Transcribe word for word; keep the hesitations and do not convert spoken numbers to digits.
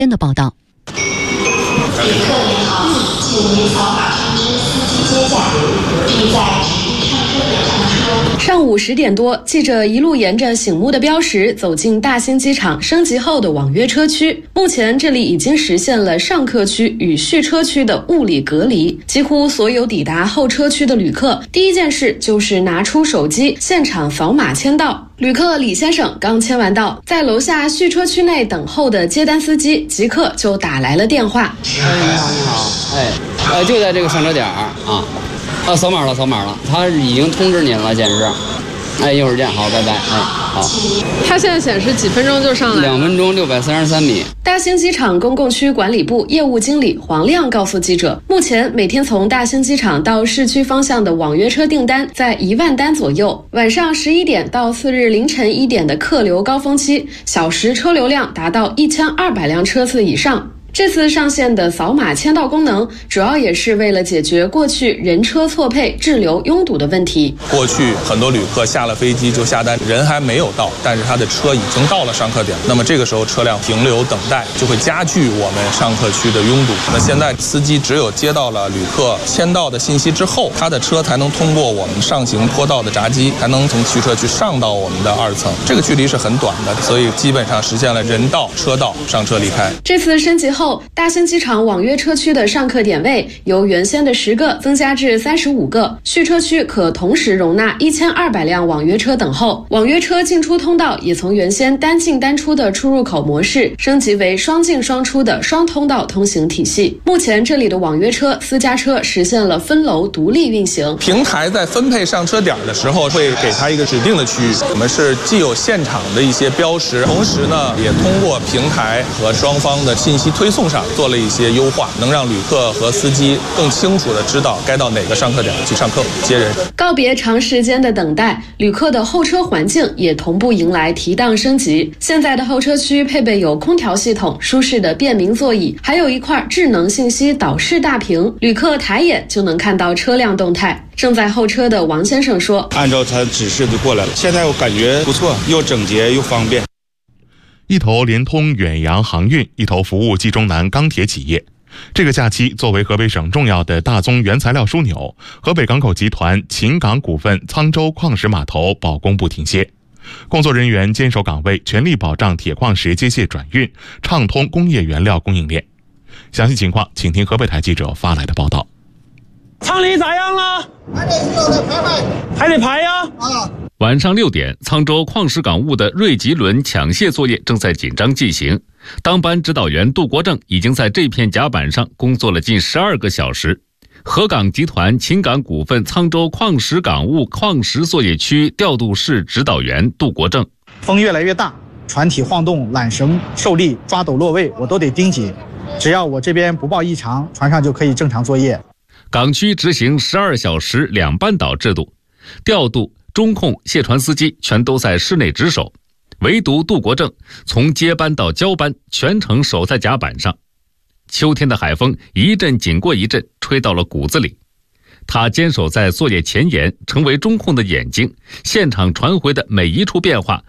天的报道。 旅客您好，请您扫码通知司机接驾，并在指定上车点上车。 上午十点多，记者一路沿着醒目的标识走进大兴机场升级后的网约车区。目前这里已经实现了上客区与续车区的物理隔离，几乎所有抵达候车区的旅客，第一件事就是拿出手机现场扫码签到。旅客李先生刚签完到，在楼下续车区内等候的接单司机即刻就打来了电话。 哎，你好，你好，哎，呃，就在这个上车点儿啊，啊，扫码了，扫码了，他已经通知您了，简直。哎，一会儿见，好，拜拜。哎，好。 他现在显示几分钟就上来？ 两分钟六百三十三米。 大兴机场公共区管理部业务经理黄亮告诉记者，目前每天从大兴机场到市区方向的网约车订单在一万单左右，晚上十一点到次日凌晨一点的客流高峰期，小时车流量达到一千二百辆车次以上。这次上线的扫码签到功能，主要也是为了解决过去人车错配、滞留拥堵的问题。 过去很多旅客下了飞机就下单，人还没有到，但是他的车已经到了上客点，那么这个时候车辆停留等待，就会加剧我们上客区的拥堵。那现在司机只有接到了旅客签到的信息之后，他的车才能通过我们上行坡道的闸机，才能从续车区上到我们的二层。这个距离是很短的，所以基本上实现了人到车到上车离开。 这次升级后，大兴机场网约车区的上客点位由原先的十个增加至三十五个，续车区可同时容纳一千二百辆网约车等候。网约车进出通道也从原先单进单出的出入口模式升级为双进双出的双通道通行体系。目前这里的网约车、私家车实现了分楼独立运行。 平台在分配上车点的时候，会给它一个指定的区域，我们是既有现场的一些标识，同时呢，也通过平台和双方的信息推送上做了一些优化，能让旅客和司机更清楚地知道该到哪个上客点去上客接人。 告别长时间的等待，旅客的候车环境也同步迎来提档升级。现在的候车区配备有空调系统、舒适的便民座椅，还有一块智能信息导视大屏，旅客抬眼就能看到车辆动态。正在候车的王先生说：“ 按照他指示就过来了，现在我感觉不错，又整洁又方便。” 一头连通远洋航运，一头服务冀中南钢铁企业。这个假期，作为河北省重要的大宗原材料枢纽，河北港口集团秦港股份沧州矿石码头保供不停歇，工作人员坚守岗位，全力保障铁矿石接卸转运，畅通工业原料供应链。详细情况，请听河北台记者发来的报道。 厂里咋样了？ 还得再排排， 还得排呀！ 啊。 晚上六点，沧州矿石港务的瑞吉轮抢卸作业正在紧张进行。当班指导员杜国正已经在这片甲板上工作了近十二个小时。河港集团秦港股份沧州矿石港务矿石作业区调度室指导员杜国正： 风越来越大，船体晃动、缆绳受力、抓斗落位，我都得盯紧。只要我这边不报异常，船上就可以正常作业。 港区执行十二小时两班倒制度，调度、中控、卸船司机全都在室内值守，唯独杜国正从接班到交班全程守在甲板上。秋天的海风一阵紧过一阵，吹到了骨子里。他坚守在作业前沿，成为中控的眼睛，现场传回的每一处变化